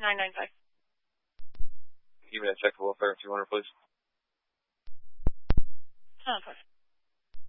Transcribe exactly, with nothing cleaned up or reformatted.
nine nine five. Give me that check for welfare two hundred, please.